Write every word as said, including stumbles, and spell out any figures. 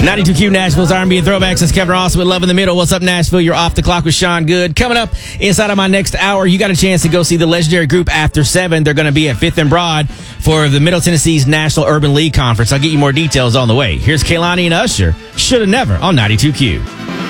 ninety-two Q Nashville's R and B and Throwbacks. It's Kevin Ross with Love in the Middle. What's up, Nashville? You're off the clock with Sean Good. Coming up inside of my next hour, you got a chance to go see the legendary group After Seven. They're going to be at Fifth and Broad for the Middle Tennessee's National Urban League Conference. I'll get you more details on the way. Here's Kehlani and Usher. Shoulda Never on ninety-two Q.